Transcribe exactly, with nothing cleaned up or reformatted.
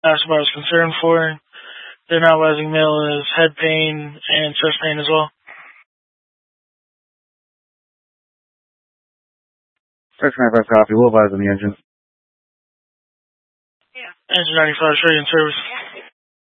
asked about his concern for. They're now advising male is head pain and chest pain as well. Six ninety-five copy. We'll advise on the engine. Engine ninety-five, straight in service.